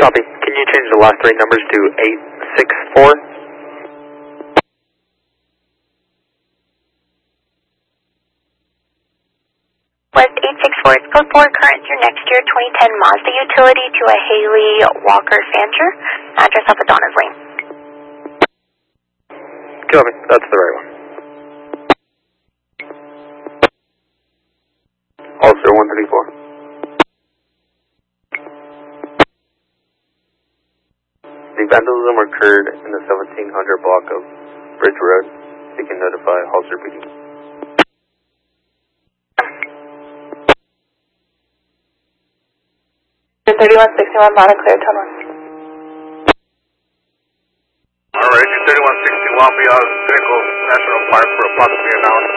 Copy. Can you change the last three numbers to 864? West 864 is code 4, current through next year, 2010 Mazda utility to a Haley Walker Fancher, address off of Donna's Lane. Copy. That's the right one. Also 134. The vandalism occurred in the 1700 block of Bridge Road. You can notify Holster PD. The 3161 Bonnet clear, turn on. Alright, 3161 beyond Pinnacle National Park for approximately an hour.